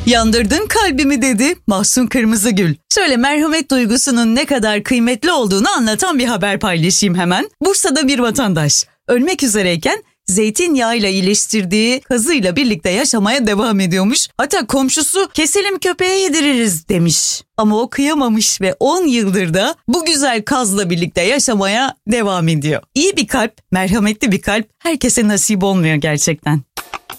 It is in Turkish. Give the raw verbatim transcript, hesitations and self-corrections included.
Yandırdın kalbimi dedi Mahsun Kırmızıgül. Şöyle merhamet duygusunun ne kadar kıymetli olduğunu anlatan bir haber paylaşayım hemen. Bursa'da bir vatandaş ölmek üzereyken zeytinyağıyla iyileştirdiği kazıyla birlikte yaşamaya devam ediyormuş. Hatta komşusu keselim köpeğe yediririz demiş. Ama o kıyamamış ve on yıldır da bu güzel kazla birlikte yaşamaya devam ediyor. İyi bir kalp, merhametli bir kalp herkese nasip olmuyor gerçekten.